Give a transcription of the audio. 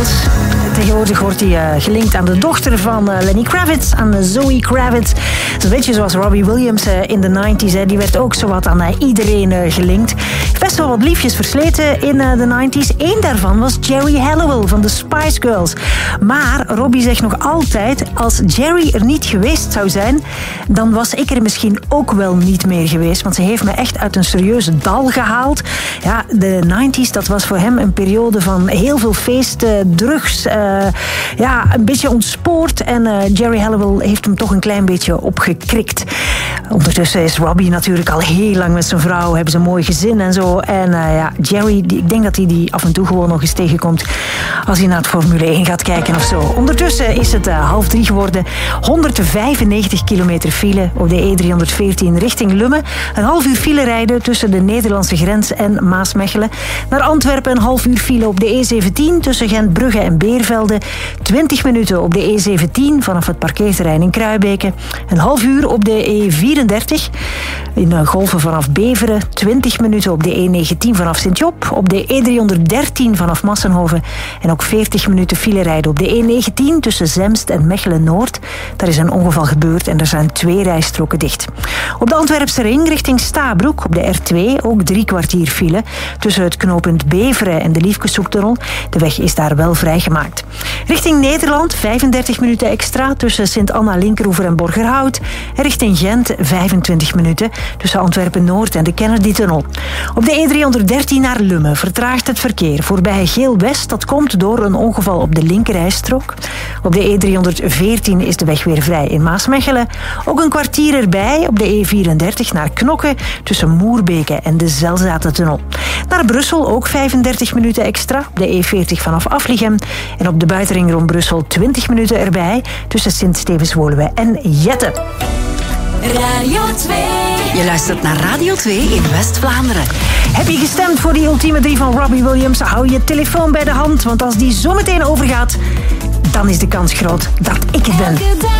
Girls. Tegenwoordig wordt hij gelinkt aan de dochter van Lenny Kravitz, aan Zoe Kravitz. Zo'n beetje zoals Robbie Williams in de 90s. Die werd ook zowat aan iedereen gelinkt. Best wel wat liefjes versleten in de 90s. Eén daarvan was Geri Halliwell van de Spice Girls. Maar Robbie zegt nog altijd, als Geri er niet geweest zou zijn, dan was ik er misschien ook wel niet meer geweest. Want ze heeft me echt uit een serieuze dal gehaald. Ja, de 90s, dat was voor hem een periode van heel veel feesten, drugs, een beetje ontspoord. En Geri Halliwell heeft hem toch een klein beetje opgekrikt. Ondertussen is Robbie natuurlijk al heel lang met zijn vrouw, hebben ze een mooi gezin en zo. En Geri, ik denk dat hij die af en toe gewoon nog eens tegenkomt als hij naar het Formule 1 gaat kijken of zo. Ondertussen is het 2:30 geworden. 195 kilometer file op de E314 richting Lummen. Een half uur file rijden tussen de Nederlandse grens en Maasmechelen. Naar Antwerpen een half uur file op de E17 tussen Gent-Brugge en Beervelde. 20 minuten op de E17 vanaf het parkeerterrein in Kruibeke. Een half uur op de E34 in Golven vanaf Beveren. 20 minuten op de E19 vanaf Sint-Job. Op de E313 vanaf Massenhoven. En ook 40 minuten file rijden op de E19 tussen Zemst en Mechelen-Noord. Daar is een ongeval gebeurd en er zijn 2 rijstroken dicht. Op de Antwerpse ring richting Stabroek op de R2 ook 3 kwartier file tussen het knooppunt Beveren en de Liefkeshoektunnel. De weg is daar wel vrijgemaakt. Richting Nederland 35 minuten extra tussen Sint-Anna-Linkeroever en Borgerhout. En richting Gent 25 minuten tussen Antwerpen-Noord en de Kennedy-tunnel. Op de E313 naar Lummen vertraagt het verkeer voorbij Geel-West. Dat komt door een ongeval op de linkerrijstrook. Op de E314 is de weg weer vrij in Maasmechelen. Ook een kwartier erbij op de E34 naar Knokke tussen Moerbeke en de Zelzatentunnel. Naar Brussel ook 35 minuten extra op de E40 vanaf Aflichem. En op de buitenring rond Brussel 20 minuten erbij tussen Sint-Stevens-Woluwe en Jette. Radio 2. Je luistert naar Radio 2 in West-Vlaanderen. Heb je gestemd voor die ultieme 3 van Robbie Williams? Hou je telefoon bij de hand, want als die zo meteen overgaat, dan is de kans groot dat ik het ben.